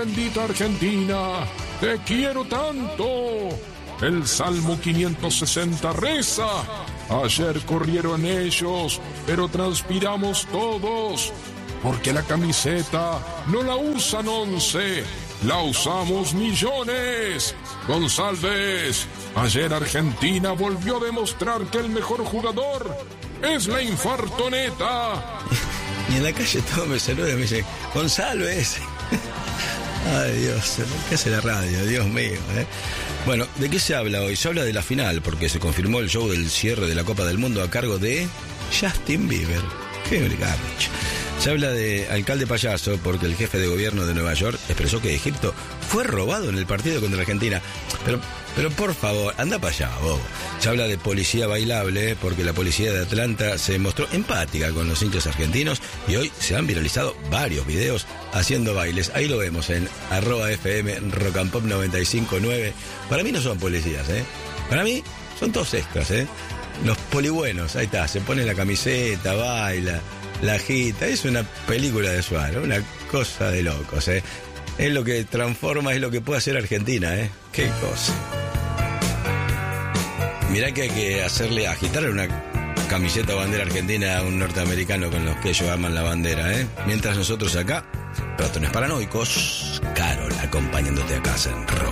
bendita Argentina, te quiero tanto. El Salmo 560 reza: ayer corrieron ellos, pero transpiramos todos, porque la camiseta no la usan 11, la usamos millones. González, ayer Argentina volvió a demostrar que el mejor jugador es la infartoneta. Y en la calle todo me saluda y me dice: González. Ay, Dios, ¿qué hace la radio? Dios mío, ¿eh? Bueno, ¿de qué se habla hoy? Se habla de la final, porque se confirmó el show del cierre de la Copa del Mundo a cargo de Justin Bieber. ¡Qué garbage! Se habla de alcalde payaso, porque el jefe de gobierno de Nueva York expresó que Egipto fue robado en el partido contra Argentina. Pero por favor, anda para allá, bobo. Se habla de policía bailable, porque la policía de Atlanta se mostró empática con los hinchas argentinos y hoy se han viralizado varios videos haciendo bailes. Ahí lo vemos en @FM Rock and Pop 95.9. Para mí no son policías, ¿eh? Para mí son todos extras, ¿eh? Los polibuenos, ahí está, se pone la camiseta, baila, la agita. Es una película de Suárez, una cosa de locos, ¿eh? Es lo que transforma, es lo que puede hacer Argentina, ¿eh? Qué cosa. Mirá que hay que hacerle agitar una camiseta o bandera argentina a un norteamericano con los que ellos aman la bandera, ¿eh? Mientras nosotros acá, ratones paranoicos, Carol acompañándote a casa en Rock